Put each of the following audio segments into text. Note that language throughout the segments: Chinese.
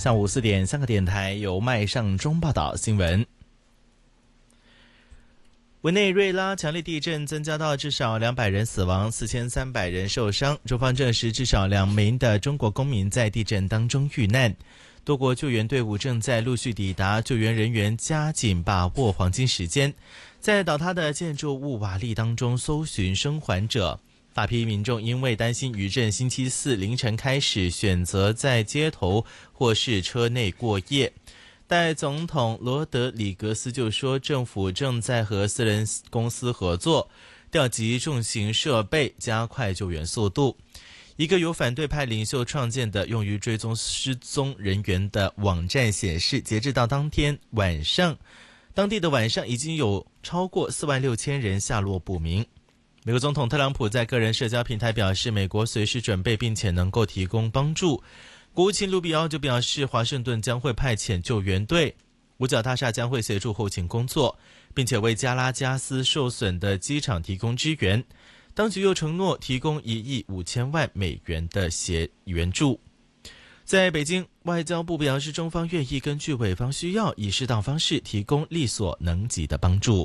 下午4点，3个电台由麦尚中报道新闻。委内瑞拉强烈地震增加到至少200人死亡，4300人受伤。中方证实，至少2名的中国公民在地震当中遇难。多国救援队伍正在陆续抵达，救援人员加紧把握黄金时间，在倒塌的建筑物瓦砾当中搜寻生还者。大批民众因为担心余震，星期四凌晨开始选择在街头或是车内过夜。代总统罗德里格斯就说，政府正在和私人公司合作，调集重型设备，加快救援速度。一个由反对派领袖创建的用于追踪失踪人员的网站显示，截至到当地的晚上已经有超过46000人下落不明。美国总统特朗普在个人社交平台表示，美国随时准备并且能够提供帮助。国务卿卢比奥就表示，华盛顿将会派遣救援队，五角大厦将会协助后勤工作，并且为加拉加斯受损的机场提供支援。当局又承诺提供$1.5亿的援助。在北京，外交部表示，中方愿意根据委方需要，以适当方式提供力所能及的帮助。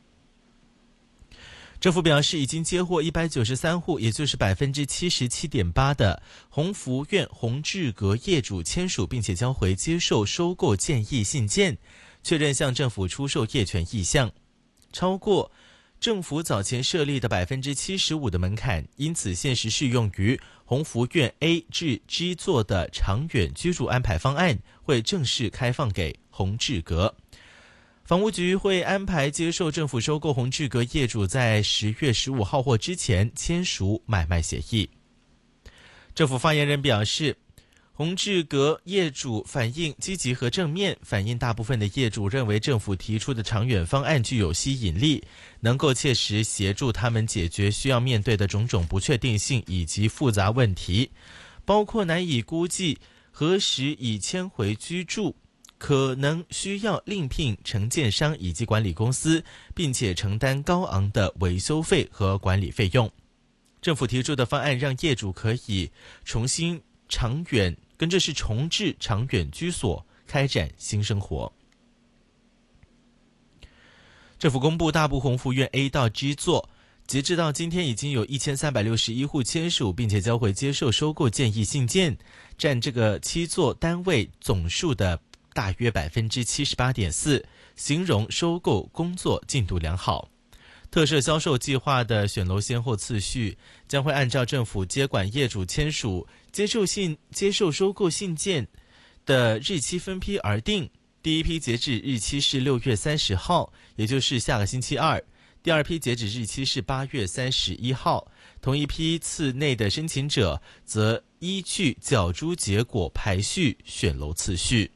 政府表示，已经接获193户，也就是 77.8% 的鸿福苑鸿志阁业主签署并且交回接受收购建议信件，确认向政府出售业权意向，超过政府早前设立的 75% 的门槛，因此现时适用于鸿福苑 A 至 G 座的长远居住安排方案会正式开放给鸿志阁。房屋局会安排接受政府收购鸿志阁业主在10月15号或之前签署买卖协议。政府发言人表示，鸿志阁业主反应积极和正面，反映大部分的业主认为政府提出的长远方案具有吸引力，能够切实协助他们解决需要面对的种种不确定性以及复杂问题，包括难以估计何时已迁回居住，可能需要另聘承建商以及管理公司，并且承担高昂的维修费和管理费用。政府提出的方案让业主可以重置长远居所，开展新生活。政府公布大部鸿福苑 A 到 G 座，截至到今天已经有1361户签署并且交回接受收购建议信件，占这个7座单位总数的大约 78.4%， 形容收购工作进度良好。特设销售计划的选楼先后次序将会按照政府接管业主签署接受收购信件的日期分批而定。第一批截止日期是6月30号，也就是下个星期二；第二批截止日期是8月31号。同一批次内的申请者则依据角逐结果排序选楼次序。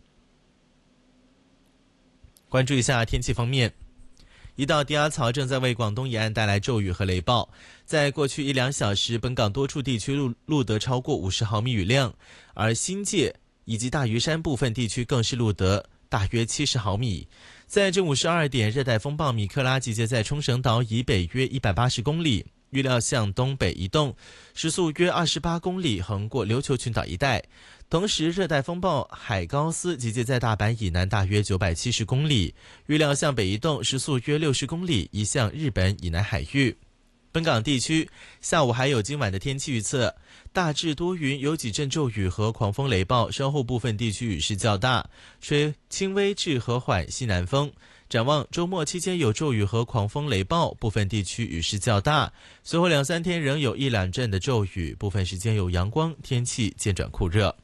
关注一下天气方面，一道低压槽正在为广东沿岸带来骤雨和雷暴，在过去1-2小时，本港多处地区录得超过50毫米雨量，而新界以及大屿山部分地区更是录得大约70毫米。在正午12点，热带风暴米克拉集结在冲绳岛以北约180公里，预料向东北移动，时速约28公里，横过琉球群岛一带。同时，热带风暴海高斯集结在大阪以南大约970公里，预料向北移动，时速约60公里，移向日本以南海域。本港地区下午还有今晚的天气预测，大致多云，有几阵骤雨和狂风雷暴，稍后部分地区雨势较大，吹轻微至和缓西南风。展望周末期间有骤雨和狂风雷暴，部分地区雨势较大，随后2-3天仍有1-2阵的骤雨，部分时间有阳光，天气渐转酷热。